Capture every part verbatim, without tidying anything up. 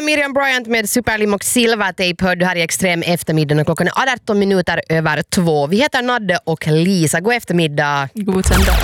Miriam Bryant med Superlim och Silvertape hör du här i Extrem eftermiddag och klockan är arton minuter över två. Vi heter Nadde och Lisa. God eftermiddag. God dag.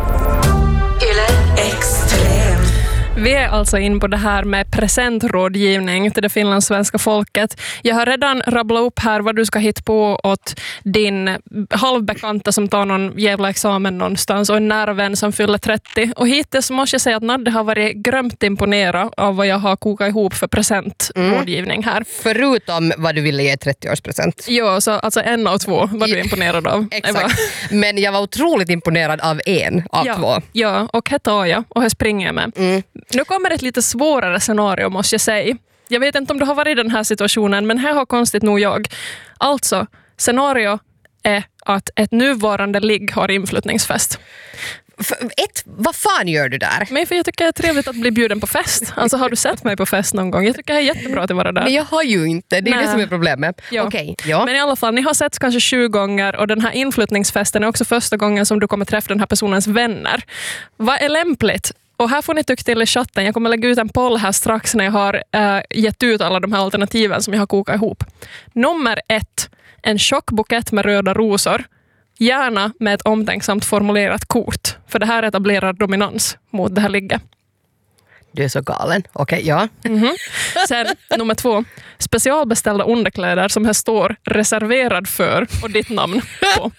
Yle Extrem. Vi är alltså in på det här med presentrådgivning till det finlandssvenska folket. Jag har redan rabblat upp här vad du ska hitta på åt din halvbekanta som tar någon jävla examen någonstans och en nära vän som fyller trettio. Och hittills måste jag säga att Nadde har varit grömt imponerad av vad jag har kokat ihop för presentrådgivning här. Mm. Förutom vad du ville ge trettioårspresent. Jo, så alltså en av två var du imponerad av. Exakt. Men jag var otroligt imponerad av en av ja, två. Ja, och här tar jag och här springer jag med. Mm. Nu kommer ett lite svårare scenario måste jag säga. Jag vet inte om du har varit i den här situationen, men här har konstigt nog jag. Alltså, scenario är att ett nuvarande ligg har inflyttningsfest. Ett, vad fan gör du där? Men för jag tycker det är trevligt att bli bjuden på fest. Alltså har du sett mig på fest någon gång? Jag tycker det är jättebra att vara där. Men jag har ju inte, det är Nej. det som är problemet. Ja. Okay, ja. Men i alla fall, ni har sett kanske tjugo gånger och den här inflyttningsfesten är också första gången som du kommer träffa den här personens vänner. Vad är lämpligt? Och här får ni tycka till i chatten. Jag kommer lägga ut en poll här strax när jag har äh, gett ut alla de här alternativen som jag har kokat ihop. Nummer ett. En tjock bukett med röda rosor. Gärna med ett omtänksamt formulerat kort. För det här etablerar dominans mot det här ligget. Du är så galen. Okej, okay, ja. Mm-hmm. Sen nummer två. Specialbeställda underkläder som här står reserverad för och ditt namn på.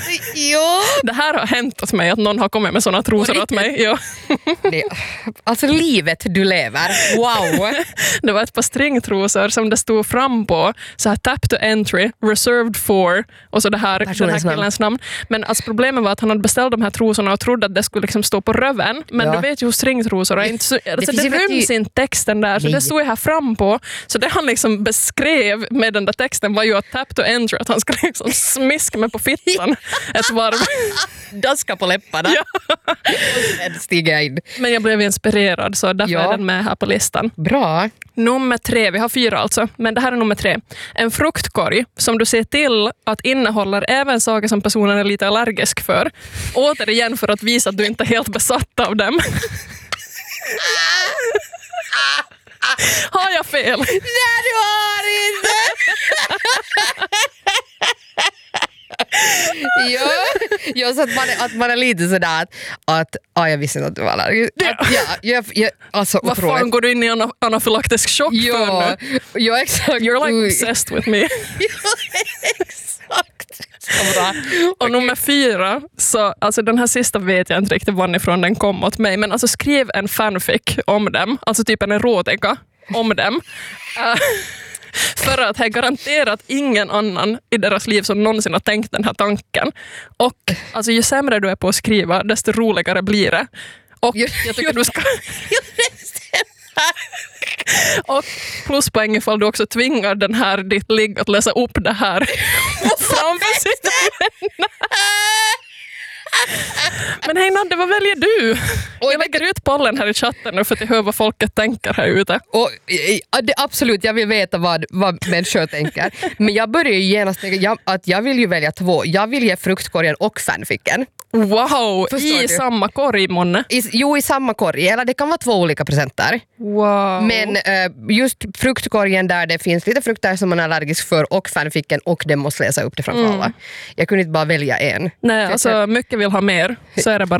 Jo. Det här har hänt åt mig att någon har kommit med såna trosor åt mig. Ja. Det, alltså livet du lever. Wow. Det var ett par stringtrosor som det stod fram på. Så här tap to entry, reserved for och så det här, den här killens namn. Men alltså problemet var att han hade beställt de här trosorna och trodde att det skulle liksom stå på röven. Men ja. Du vet ju hur stringtrosor är inte så... Alltså det, det ryms inte texten där, så Nej. Det stod här fram på. Så det han liksom beskrev med den där texten var ju att tap to enter, att han skulle liksom smiska mig på fittan ett varv. Daska på läpparna. Ja. Och stiga in. Men jag blev inspirerad, så därför ja. Är den med här på listan. Bra. Nummer tre, vi har fyra alltså, men det här är nummer tre. En fruktkorg som du ser till att innehåller även saker som personen är lite allergisk för. Återigen för att visa att du inte är helt besatt av dem. Har jag fel? Nej, du har inte! jo, jo, så att man, är, att man är lite sådär att, att ah, jag visste inte att du var allergisk. Ja. Ja, jag, jag, alltså, vad otroligt. Fan går du in i ana, anafylaktisk chock jo, för nu? Jo, exakt. You're like obsessed with me. jo, exakt. Och okay. Nummer fyra, så alltså den här sista vet jag inte riktigt varifrån den kom åt mig, men alltså skriv en fanfic om dem, alltså typ en erotika om dem. Uh, för att det är garanterat ingen annan i deras liv som någonsin har tänkt den här tanken. Och alltså, ju sämre du är på att skriva, desto roligare blir det. Och jag tycker du ska... Och pluspoäng ifall du också tvingar den här ditt ligg att läsa upp det här framför sina vänner. Men hej Nadde, vad väljer du? Och jag lägger ut pollen här i chatten nu för att höra vad folket tänker här ute. Och, det, absolut, jag vill veta vad, vad människor tänker. Men jag börjar ju genast tänka jag, att jag vill ju välja två. Jag vill ge fruktkorgen och fanficken. Wow, förstår i du? Samma korg, månne? I, jo, i samma korg. Eller det kan vara två olika presenter. Wow. Men uh, just fruktkorgen där det finns lite frukter som man är allergisk för och fanficken, och det måste läsa upp det framför mm. alla. Jag kunde inte bara välja en. Nej, alltså mycket vill ha mer. Så är det bara.